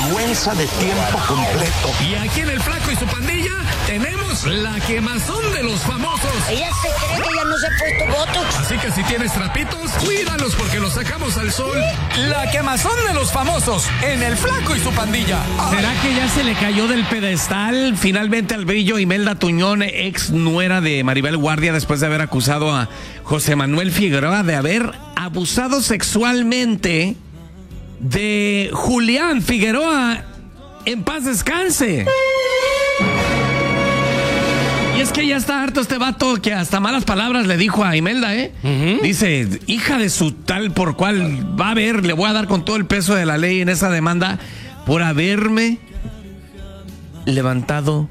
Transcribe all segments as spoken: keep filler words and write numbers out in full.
vergüenza de tiempo completo. Y aquí en El Flaco y su pandilla tenemos la quemazón de los famosos. Ella se cree que ya no se ha puesto botox. Así que si tienes trapitos, cuídalos porque los sacamos al sol. La quemazón de los famosos en El Flaco y su pandilla. ¿Será que ya se le cayó del pedestal finalmente al Brillo Imelda Tuñón, ex nuera de Maribel Guardia, después de haber acusado a José Manuel Figueroa de haber abusado sexualmente de Julián Figueroa? En paz descanse. Y es que ya está harto este vato que hasta malas palabras le dijo a Imelda, ¿eh? Uh-huh. Dice, hija de su tal por cual, va a ver, le voy a dar con todo el peso de la ley en esa demanda por haberme levantado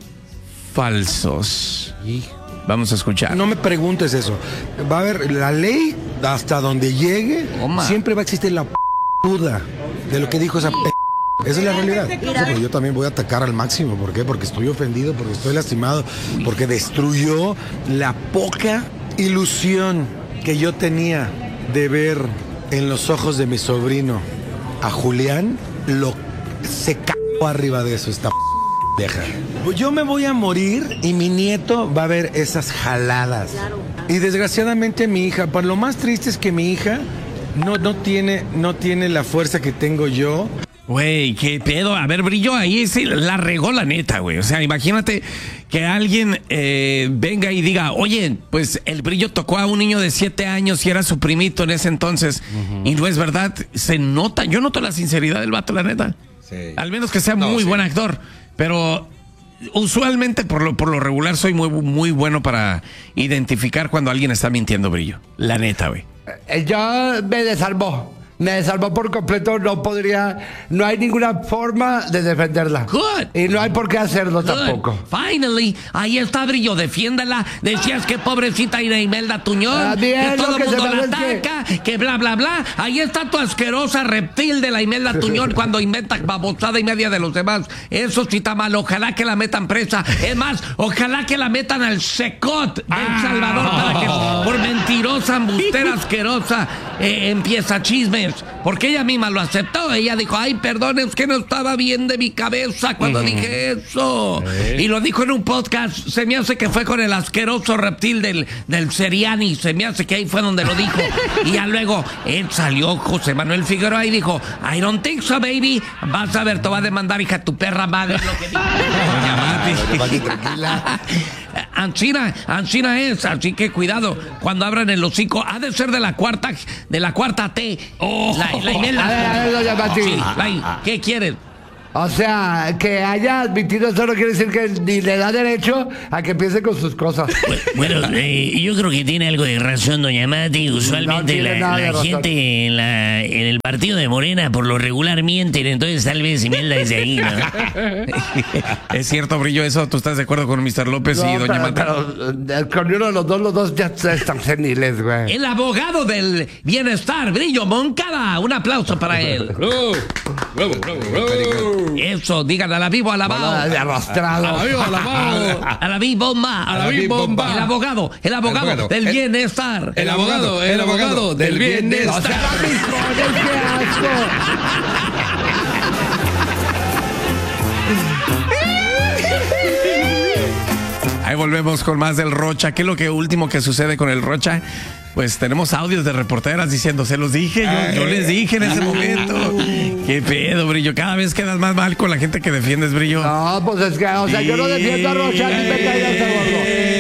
falsos. Vamos a escuchar. No me preguntes eso. Va a haber la ley hasta donde llegue. Oma. Siempre va a existir la p*** duda de lo que dijo esa p***. Esa es la realidad. O sea, pues yo también voy a atacar al máximo. ¿Por qué? Porque estoy ofendido, porque estoy lastimado, porque destruyó la poca ilusión que yo tenía de ver en los ojos de mi sobrino a Julián. Lo se cagó arriba de eso esta p***. Deja. Yo me voy a morir y mi nieto va a ver esas jaladas. Claro. Y desgraciadamente mi hija, por lo más triste es que mi hija no, no tiene, no tiene la fuerza que tengo yo. Güey, qué pedo. A ver, Brillo, ahí sí la regó la neta, güey. O sea, imagínate que alguien eh, venga y diga, oye, pues el Brillo tocó a un niño de siete años y era su primito en ese entonces. Uh-huh. Y no es verdad. Se nota, yo noto la sinceridad del vato, la neta. Sí. Al menos que sea no, muy sí. buen actor. Pero usualmente, por lo, por lo regular, soy muy, muy bueno para identificar cuando alguien está mintiendo, Brillo. La neta, güey. Yo me desarmó. Me desarmó por completo, no podría, no hay ninguna forma de defenderla. Good. Y no hay por qué hacerlo Good. tampoco. Finally, ahí está, Brillo, defiéndela. Decías que pobrecita Imelda Tuñón, ah, bien, que todo el mundo la ataca, que... que bla, bla, bla. Ahí está tu asquerosa reptil de la Imelda Tuñón cuando inventa babosada y media de los demás. Eso sí está mal, ojalá que la metan presa. Es más, ojalá que la metan al secot de El Salvador para que por mentirosa, embustera, asquerosa, eh, empieza chisme. Porque ella misma lo aceptó. Ella dijo, ay, perdón, es que no estaba bien de mi cabeza cuando uh-huh. dije eso. ¿Eh? Y lo dijo en un podcast. Se me hace que fue con el asqueroso reptil del, del Seriani. Se me hace que ahí fue donde lo dijo. Y ya luego él salió, José Manuel Figueroa, y dijo, I don't think so, baby. Vas a ver, te va a demandar, hija, tu perra madre. Lo que dijo. Doña Mati. Tranquila. Ancina, Ancina es, así que cuidado cuando abran el hocico. Ha de ser de la cuarta, de la cuarta T. Oh, la, la Imelda. A ver, a ver, doña Mati. Sí, la, ¿qué quieres? O sea, que haya admitido eso no quiere decir que ni le da derecho a que empiece con sus cosas. Bueno, eh, yo creo que tiene algo de razón, doña Mati. Usualmente no la, la gente en, la, en el partido de Morena por lo regular mienten, entonces tal vez Imelda desde ahí, ¿no? Es cierto, Brillo, eso. ¿Tú estás de acuerdo con mister López no, y doña Mati? Pero con uno de los dos, los dos ya están seniles, güey. El abogado del bienestar, Brillo Moncada. Un aplauso para él. Bravo, bravo, bravo, bravo. Eso, digan a la vivo, a la bao. De arrastrado. A la vivo, a la bao. A la vivo, bomba. A la vivo, bomba. El abogado, el abogado, el abogado del el, bienestar. El abogado, el abogado del bienestar. O sea, ¡qué asco! Ahí volvemos con más del Rocha. ¿Qué es lo que último que sucede con el Rocha? Pues tenemos audios de reporteras diciendo, se los dije, yo, yo les dije en ese momento. Qué pedo, Brillo. Cada vez quedas más mal con la gente que defiendes, Brillo. No, pues es que, o sea, sí. Yo no defiendo a Rocha, ni me caigas de gordo.